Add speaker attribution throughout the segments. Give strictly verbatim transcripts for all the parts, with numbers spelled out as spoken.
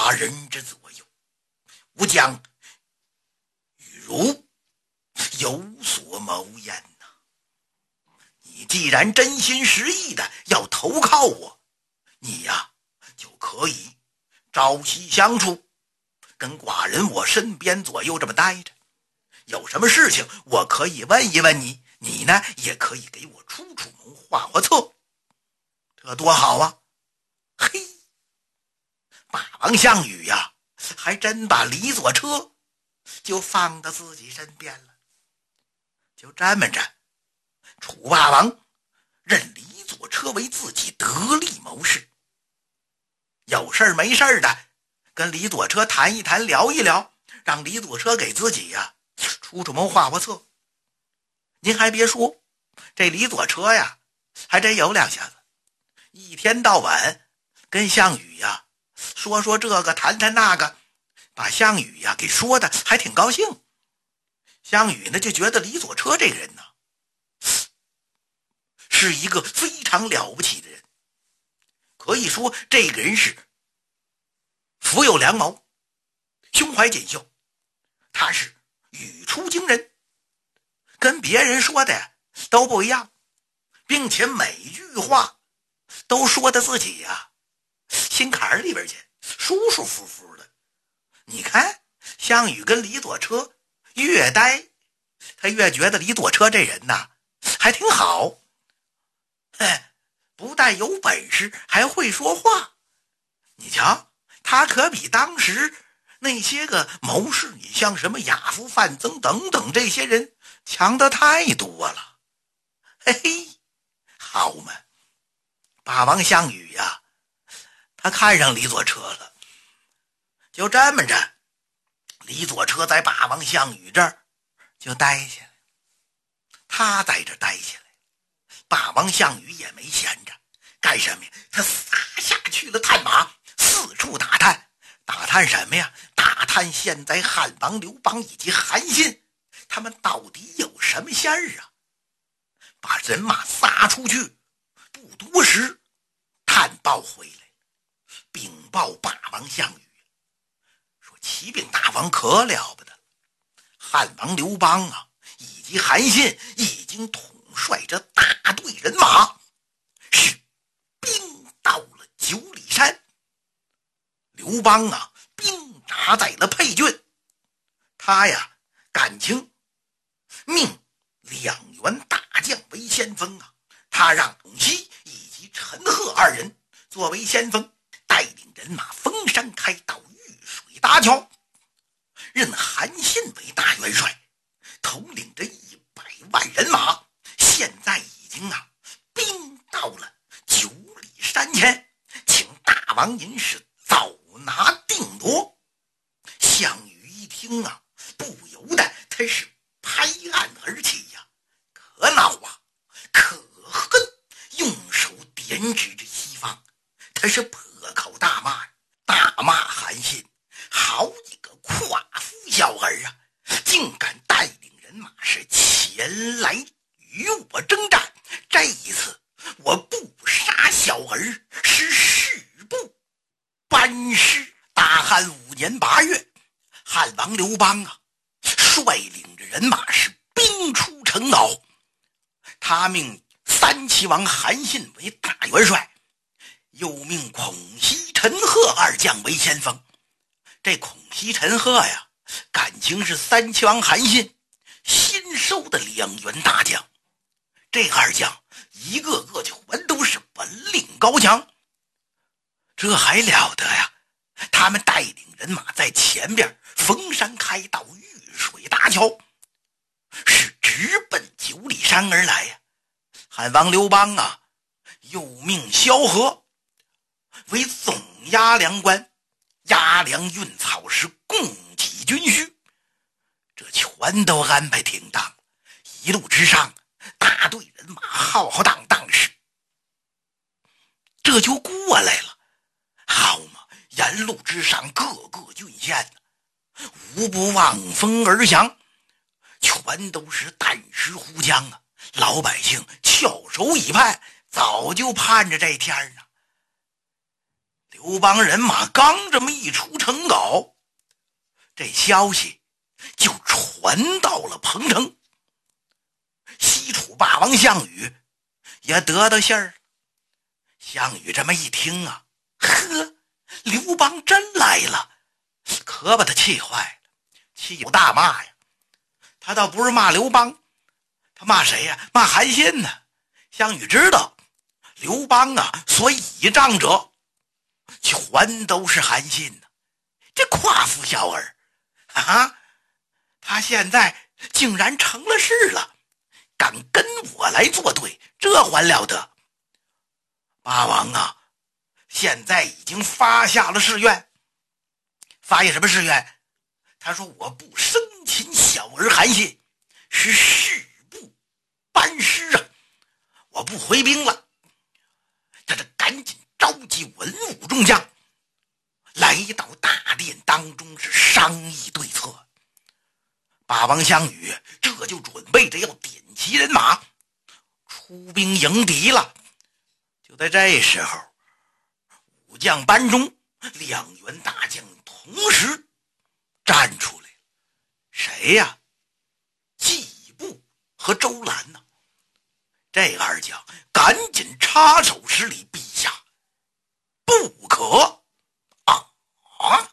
Speaker 1: 大人之左右，吾将与汝有所谋焉呐。你既然真心实意的要投靠我，你呀就可以朝夕相处，跟寡人我身边左右这么待着。有什么事情我可以问一问你，你呢也可以给我出出谋划划策，这多好啊！嘿，霸王项羽呀，还真把李左车就放到自己身边了。就这么着，楚霸王认李左车为自己得力谋士，有事没事的跟李左车谈一谈聊一聊，让李左车给自己呀出出谋划划策。您还别说，这李左车呀还真有两下子，一天到晚跟项羽呀说说这个谈谈那个，把项羽呀给说的还挺高兴。项羽呢就觉得李左车这个人呢是一个非常了不起的人，可以说这个人是腹有良谋，胸怀锦绣，他是语出惊人，跟别人说的都不一样，并且每句话都说的自己呀心坎里边去，舒舒服服的。你看项羽跟李左车越待，他越觉得李左车这人呐还挺好，不但有本事还会说话。你瞧他可比当时那些个谋士，你像什么亚夫、范增等等这些人强得太多了。嘿嘿，好嘛，霸王项羽呀他看上李左车了。就这么着，李左车在霸王项羽这儿就待下来，他在这待下来，霸王项羽也没闲着，干什么呀？他撒下去了探马，四处打探。打探什么呀？打探现在汉王刘邦以及韩信他们到底有什么仙儿啊？把人马撒出去，不多时探报回来，禀报霸王项羽，说启禀大王可了不得，汉王刘邦啊以及韩信已经统帅着大队人马，是兵到了九里山。刘邦啊兵扎在了沛郡，他呀感情命两员大将为先锋啊，他让董熙以及陈赫二人作为先锋，带领人马封山开道，遇水搭桥，任韩信为大元帅，统领着一百万人马，现在已经啊兵到了九里山前，请大王您是早拿定夺。项羽一听啊，不由得他是拍案而起呀、啊，可恼啊，可恨，用手点指着西方，他是破口大骂，大骂韩信，好几个夸父小儿啊，竟敢带领人马是前来与我征战，这一次我不杀小儿是誓不班师。大汉五年八月，汉王刘邦啊率领着人马是兵出城敖，他命三齐王韩信为大元帅，又命孔熙、陈赫二将为先锋。这孔熙、陈赫呀感情是三齐王韩信新收的两员大将，这二将一个个全都是本领高强，这还了得呀！他们带领人马在前边逢山开道，遇水搭桥，是直奔九里山而来呀、啊。汉王刘邦啊又命萧何为总押粮官，押粮运草时供给军需，这全都安排停当。一路之上大队人马浩浩荡荡是这就过来了。好嘛，沿路之上各个郡县无不望风而降，全都是弹石呼江啊！老百姓翘首以盼，早就盼着这天呢。 刘邦人马刚这么一出城堡，这消息就传到了彭城。西楚霸王项羽也得到信儿。项羽这么一听啊，呵，刘邦真来了，可把他气坏了，气有大骂呀。他倒不是骂刘邦，他骂谁呀？骂韩信呢。项羽知道刘邦啊所倚仗者全都是韩信呢，这夸父小儿啊，他现在竟然成了事了，敢跟我来作对，这还了得。霸王啊现在已经发下了誓愿。发下什么誓愿？他说我不生擒小儿韩信，是誓不班师啊，我不回兵了。他这赶紧召集文武众将来到大殿当中，是商议对策。霸王项羽这就准备着要点齐人马出兵迎敌了。就在这时候，武将班中两员大将同时站出来。谁呀？季布和周兰呢？这二将赶紧插手施礼，陛下不可啊啊！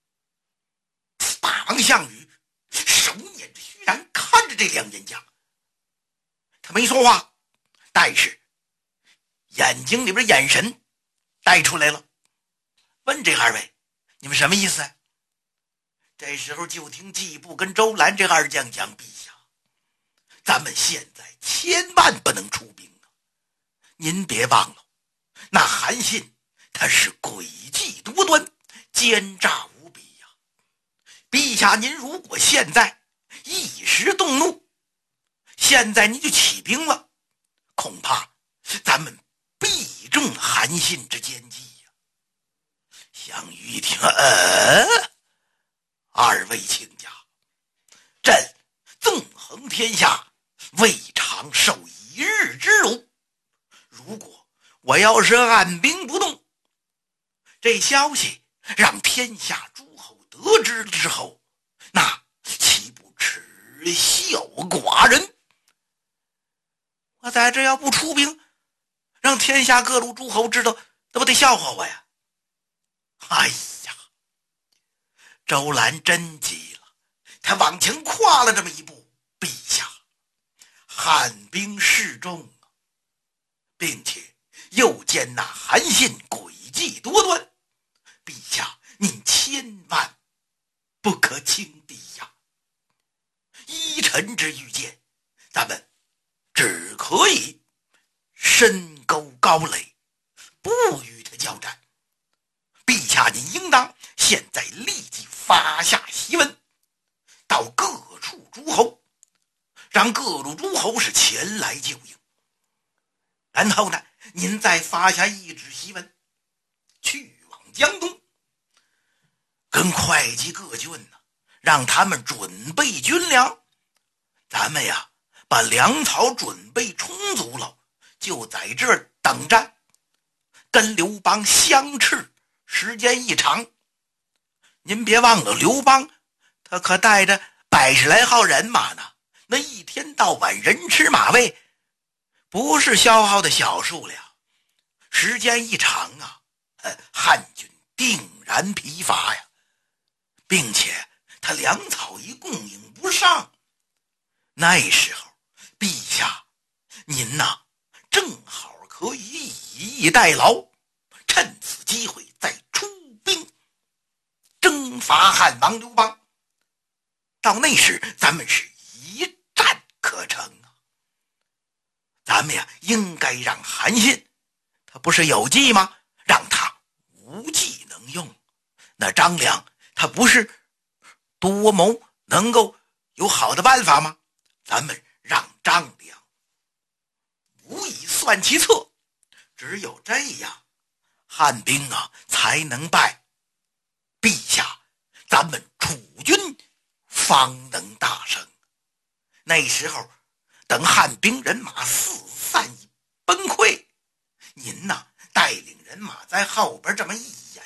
Speaker 1: 霸王项羽手捻着虚髯看着这两员将，他没说话，但是眼睛里边眼神带出来了，问这二位，你们什么意思啊？这时候就听季布跟周兰这二将讲，陛下，咱们现在千万不能出兵啊！您别忘了，那韩信他是诡计多端，奸诈无比呀、啊！陛下您如果现在一时动怒，现在您就起兵了，恐怕咱们必中韩信之奸计呀、啊！项羽一听，呃二位请假，朕纵横天下，未尝受一日之辱。如果我要是按兵不动，这消息让天下诸侯得知之后，那岂不耻笑寡人？我在这要不出兵，让天下各路诸侯知道，那不得笑话我呀？哎呀，周兰真急了，他往前跨了这么一步，陛下，汉兵势众啊，并且又见那韩信诡计多端，陛下您千万不可轻敌呀！依臣之愚见，咱们只可以深沟高垒，不与他交战。陛下您应当现在立即发下檄文到各处诸侯，让各路诸侯是前来救应。然后呢，您再发下一纸檄文去往江东，跟会稽各郡呢，让他们准备军粮。咱们呀把粮草准备充足了，就在这儿等战，跟刘邦相斥时间一长。您别忘了，刘邦他可带着百十来号人马呢，那一天到晚人吃马喂，不是消耗的小数量。时间一长啊，呃，汉军定然疲乏呀，并且他粮草一供应不上。那时候陛下您呐、啊、正好可以以逸待劳，趁此机会再出兵征伐汉王刘邦。到那时咱们是一战可成啊！咱们呀应该让韩信，他不是有计吗？让他无计能用。那张良他不是多谋，能够有好的办法吗？咱们让张良无以算其策，只有这样，汉兵啊才能败。陛下，咱们楚军方能大胜。那时候等汉兵人马四散崩溃，您呐带领人马在后边这么一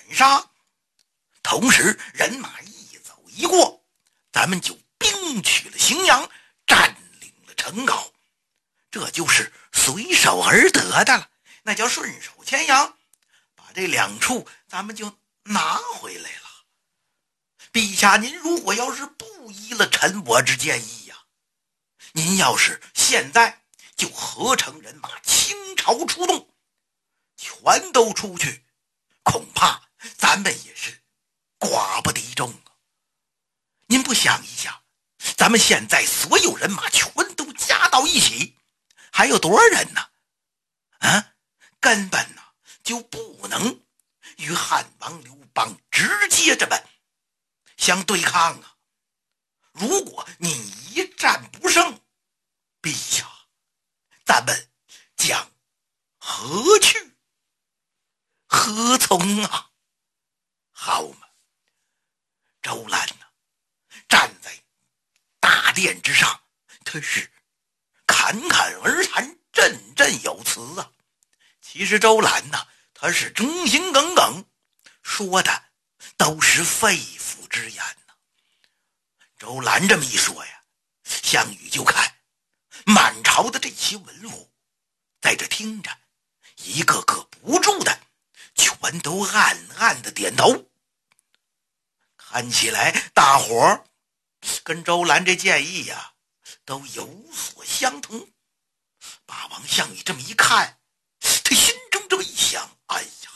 Speaker 1: 杀。同时人马一走一过，咱们就兵取了荥阳，占领了成皋，这就是随手而得的了，那叫顺手牵羊，把这两处咱们就拿回来了。陛下，您如果要是不依了臣我之建议呀、啊，您要是现在就合成人马倾巢出动，全都出去，恐怕咱们也是寡不敌众啊。您不想一下，咱们现在所有人马全都加到一起，还有多少人呢？啊，根本呢就不能与汉王刘邦直接这么相对抗啊！如果你一战不胜，陛下，咱们将何去何从啊？好嘛，周兰呢，站在大殿之上，他是侃侃而谈，振振有词啊。其实周兰呢，他是忠心耿耿，说的都是肺腑之言呢。周兰这么一说呀，项羽就看满朝的这些文武在这听着，一个个不住的全都暗暗的点头。看起来大伙儿跟周兰这建议呀、啊、都有所相同。霸王项羽这么一看，他心中这么一想，哎呀，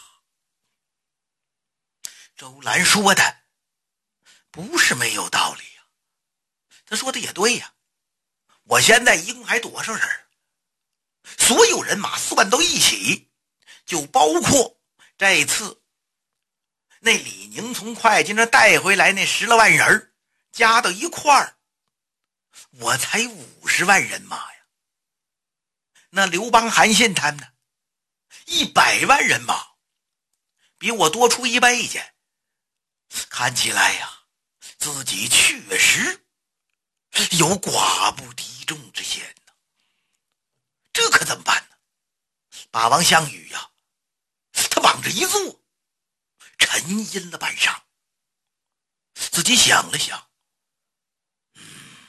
Speaker 1: 周兰说的不是没有道理呀、啊，他说的也对呀、啊。我现在一共还多少人？所有人马算到一起，就包括这次那李宁从会稽那带回来那十来万人，加到一块儿，我才五十万人马呀。那刘邦、韩信他们呢，一百万人马，比我多出一倍去。看起来呀，自己确实有寡不敌众之嫌呢。这可怎么办呢？霸王项羽呀，他往这一坐，沉吟了半晌，自己想了想，嗯，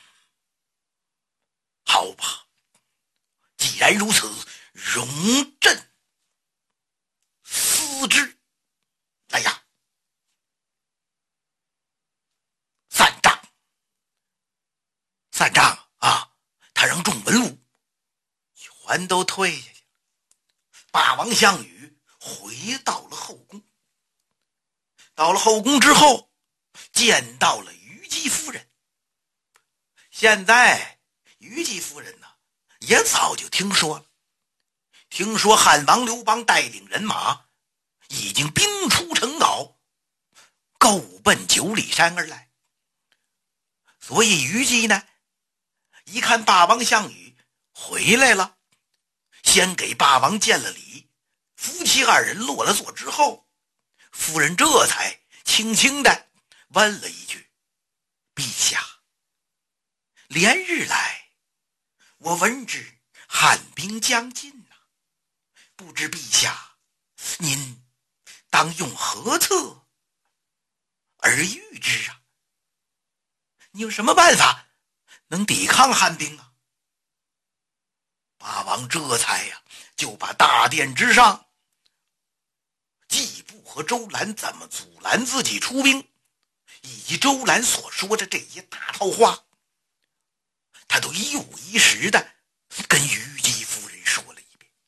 Speaker 1: 好吧，既然如此，容朕思之。来呀，散帐！散帐啊！他让众文武全都退下去。霸王项羽回到了后宫。到了后宫之后，见到了虞姬夫人。现在虞姬夫人呢，也早就听说了，听说汉王刘邦带领人马已经兵出城皋，够奔九里山而来。所以虞姬呢，一看霸王项羽回来了，先给霸王见了礼，夫妻二人落了座之后，夫人这才轻轻地问了一句：陛下，连日来我闻知汉兵将近呐、啊，不知陛下您当用何策而御之啊？你有什么办法能抵抗汉兵啊？霸王这才呀、啊，就把大殿之上季布和周兰怎么阻拦自己出兵，以及周兰所说的这些大套话，他都一五一十的跟虞姬夫人说了一遍。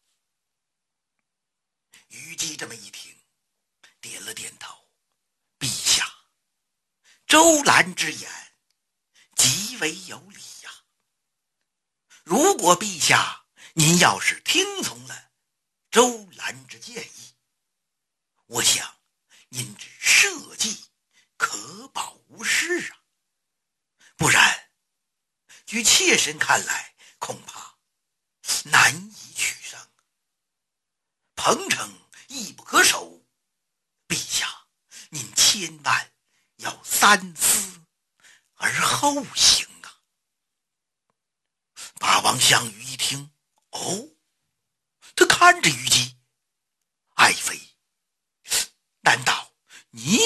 Speaker 1: 虞姬这么一听，点了点头：陛下，周兰之言极为有理呀、啊。如果陛下您要是听从了周兰之建议，我想您之社稷可保无事啊。不然据妾身看来，恐怕难以取胜，彭城易不可守。陛下您千万要三思而后行啊。霸王项羽一听，哦，他看着虞姬，爱妃，难道你